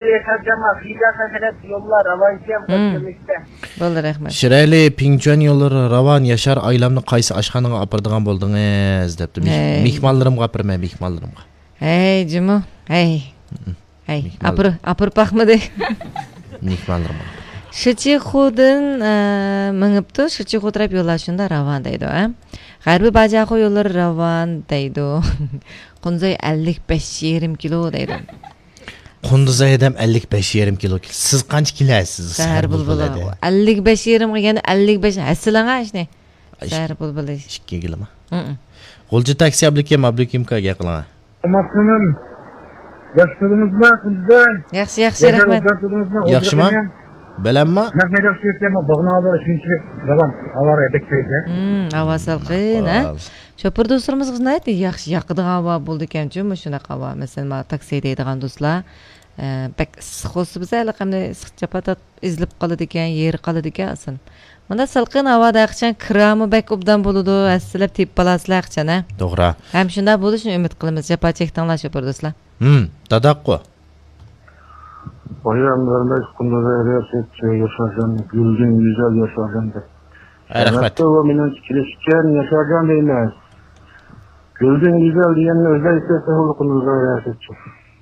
yaşayacağım. Figa seferet yollar avansiyem kaçırmıştı. Bo'ldi, rahmat. Shirayli Pingjuan yo'llari ravon Yashar aylamni qaysi oshxonaga opirdigan bo'ldingiz debdi. Mehmonlarimga opirmay, mehmonlarimga. Hey, Jumo. Hey. Hey, apır paxmidi. Mehmonlarimga. Shichixudin mingibdi. Shichixud taraf yo'llar shunda ravon deydi, ha? G'arbiy Bajaxo yo'llari ravon deydi. Qunzay 55,5 kilo deydi. Qunduzay adam 55,5 kilo. Siz qancha kilosiz? Sahar bulbuli. 55,5 qilgani 55 hasilanga ishni. Sahar bulbuli. 2 kilomi? Qo'lchi taksi ablikim kaga qilaman. Maksimum yaşadığımızda sizden. Yaxshi, rahmat. Yaxshimi? Bilammi? Ne yaxshi ekan, bag'nada shuncha davom avara beklaydi. Havo salqin, ha? Chopir do'stlarimiz aytdi, yaxshi yoqdigan havo bo'ldi ekan-ku, shunaqa havo. Masalan, taksi deydigan do'stlar, bak issiq biz hali qanday issiqchapatat izlib qoladi ekan, yer qoladi ekan aslida. Mana salqin havoda aqchan kirami bak obdan bo'ladi, aslab tep balaslar aqchan, ha? To'g'ri. Ham shunday bo'lishini umid qilamiz. Japa chekdinglar chopir do'stlar. Dadaqqo. Bayramlarında kunları yaşarken, gülgün güzel yaşarken de. Rahmat. O benim kilişken yaşarken değmez. Gülgün güzel diyenin özellikle sahulu kunları yaşarken.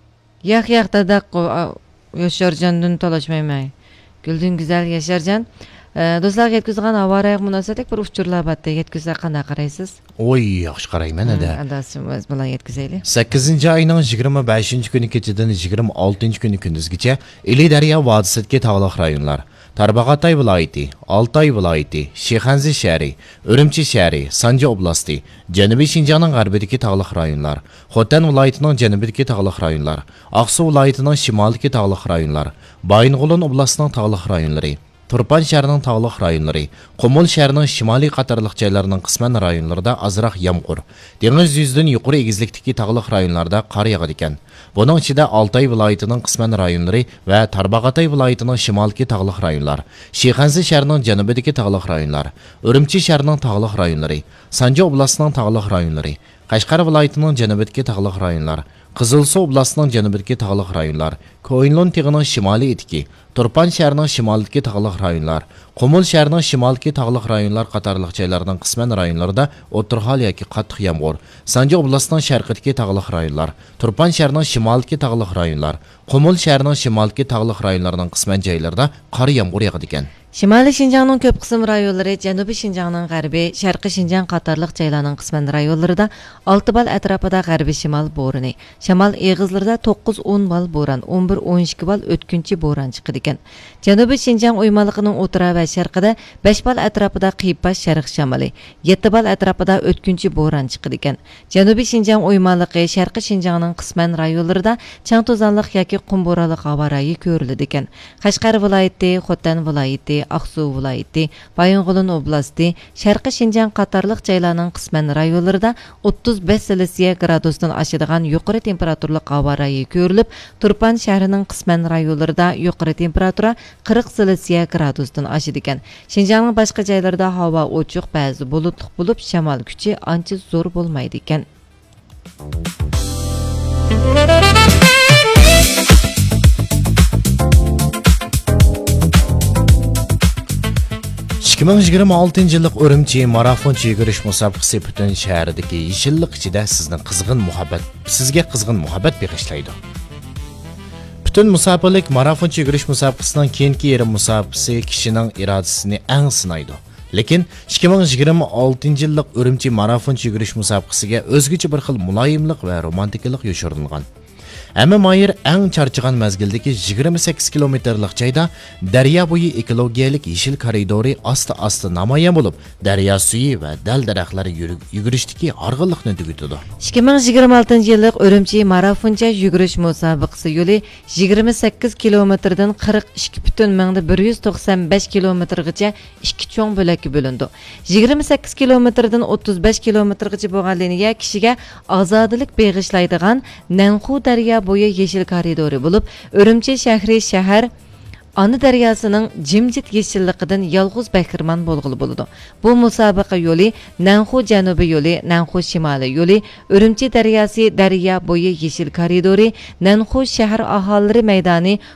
Yo'q, Dadaqqo, Yosharjandan talashmayman. Guldan güzel Yosharjan. Do'stlar, yetkazgan avariya munosabatlik bir uchurlar batda yetkazsa qanday qaraysiz? Oy, yaxshi qarayman ada. Adasimiz bilan yetkazaylik. 8-oyning 25-kuni kechadan 26-kuni kunduzgacha Ili daryo vodisidagi tog'liq rayonlar, Tarbag'atay viloyati, Oltoy viloyati, Shixanzi shahri, Urumchi shahri, Sanji oblasti, Janubiy Shinjongning g'arbidagi tog'liq rayonlar, Xotan viloyatining janubidagi tog'liq rayonlar, Aqsu viloyatining shimolidagi tog'liq rayonlar, Baying'ulin oblastining tog'liq rayonlari, Turpan shahrining tog'liq rayonlari, Qumul shahrining shimoliy qatorliq joylarining qisman rayonlarida azroq yomg'ir, dengiz yuzidan yuqori egizlikdagi tog'liq rayonlarda qor yog'adi ekan. Buning ichida Oltoy viloyatining qisman rayonlari va Tarbag'atay viloyatining shimoliy tog'liq rayonlar, Shixanzi shahrining janubidagi tog'liq rayonlar, Urumchi shahrining tog'liq rayonlari, Sanji oblastining tog'liq rayonlari, Qashqar viloyatining janubidagi tog'liq rayonlar, Qizilsuv oblastining janubidagi tog'liq rayonlar, Ko'inlon tig'ining shimoliy etiki, Turpan shahrining shimolidagi tog'liq rayonlar, Qumul shahrining shimolidagi tog'liq rayonlar qatorliq joylarning qisman rayonlarida o'tirhol yoki qattiq yomg'ir, Sanji oblastining sharqidagi tog'liq rayonlar, Turpan shahrining shimolidagi tog'liq rayonlar, Qumul shahrining shimolidagi tog'liq rayonlarining qisman joylarida qor yomg'ir yog'adi ekan. Shimoliy Shinjongning ko'p qism rayonlari, Janubiy Shinjongning g'arbiy, Sharqiy Shinjong qatorliq joylarning qisman rayonlarida 6 bal atrofida g'arbiy shimol bo'roni, shamol eg'izlarida 9-10 bal bo'ron, 11-12 bal o'tkinchi bo'ron chiqadi ekan. Janubiy Shinjong o'ymaliqining o'tira va sharqida 5 bal atrofida qiypash sharq shamoli, 7 bal atrofida o'tkinchi bo'ron chiqadi ekan. Janubiy Shinjong o'ymaliqi, Sharqiy Shinjongning qisman rayonlarida chang to'zonliq yoki qum bo'roniq havo-rayi ko'riladi ekan. Qashqar viloyati, Xotan viloyati, Aqsu viloyati, Baying'ulin oblasti, Sharqiy Shinjong qatorliq joylarning qisman rayonlarida 35 gradusdan oshadigan yuqori temperaturli havo-rayi ko'rilib, Turpan shahrining qisman rayonlarida yuqori temperatura 40 gradusdan oshadi ekan. Shinjongning boshqa joylarida havo ochiq, ba'zi bulutli bo'lib, shamol kuchi ancha zo'r bo'lmaydi ekan. 2026 yillik Urumchi marafonchi yugurish musobaqasi butun shahardagi yeshillik ichida sizga qizg'in muhabbat bag'ishlaydi. Butun musobaqalik marafonchi yugurish musobaqasining keyingi yarim musobaqasi kishining irodasini eng sinaydi. Lekin 2026 yillik Urumchi marafonchi yugurish musobaqasiga o'zgacha bir xil muloyimlik va romantikalik yoshirilgan. Әмі майыр әң чарчыған мәзгілдегі 28 километрлік жайда дәрия бойы экологиялық ешіл коридоры асты намаян болып, дәрия суы вә дәл дәрәқлері югіріштікі арғылықны дүгітуді. 2026 жылық Үрімчи марафонча югіріш мұсабықсы yolu 28 kilometrdən 42,195 kilometrgacha 2 çoğun böləkki bölündü. 28 kilometrdən 35 kilometrgacha bo'lganligiga kishiga ozodlik beg'ishlaydigan Nanxu daryo bo'yi yeshil koridori bo'lib, Urumchi shahri shahar Ana daryasının jimjit yeşilliqidan yolg'iz bahramand bo'lg'ili bo'ladi. Bu musobaqa yo'li Nanxu janubi yo'li, Nanxu shimoli yo'li, Urumchi daryosi daryo bo'yi yeshil koridori, Nanxu shahar aholilari maydoni,